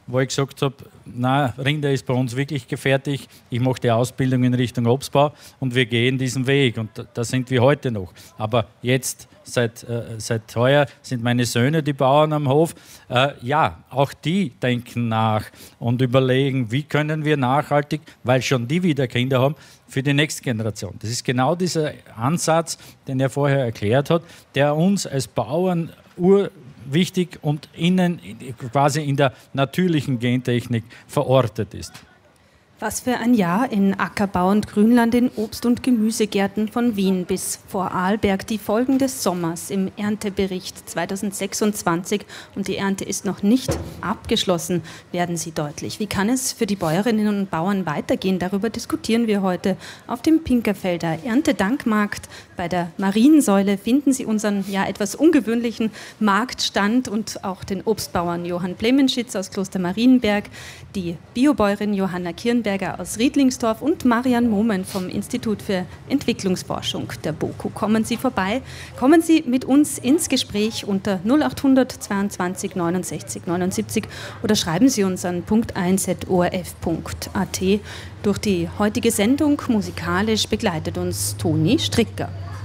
wo ich gesagt habe, na, Rinder ist bei uns wirklich gefährlich. Ich mache die Ausbildung in Richtung Obstbau und wir gehen diesen Weg. Und da sind wir heute noch. Aber jetzt, seit heuer, sind meine Söhne die Bauern am Hof. Ja, auch die denken nach und überlegen, wie können wir nachhaltig, weil schon die wieder Kinder haben, für die nächste Generation. Das ist genau dieser Ansatz, den er vorher erklärt hat, der uns als Bauern wichtig und innen quasi in der natürlichen Gentechnik verortet ist. Was für ein Jahr in Ackerbau und Grünland in Obst- und Gemüsegärten von Wien bis Vorarlberg. Die Folgen des Sommers im Erntebericht 2026 und die Ernte ist noch nicht abgeschlossen, werden sie deutlich. Wie kann es für die Bäuerinnen und Bauern weitergehen? Darüber diskutieren wir heute auf dem Pinkerfelder Erntedankmarkt. Bei der Mariensäule finden Sie unseren etwas ungewöhnlichen Marktstand und auch den Obstbauern Johann Blemenschitz aus Kloster Marienberg, die Biobäuerin Johanna Kirnberger aus Riedlingsdorf und Marian Moment vom Institut für Entwicklungsforschung der BOKU. Kommen Sie vorbei, kommen Sie mit uns ins Gespräch unter 0800 22 69 79 oder schreiben Sie uns an punkt1@orf.at. Durch die heutige Sendung musikalisch begleitet uns Toni Stricker.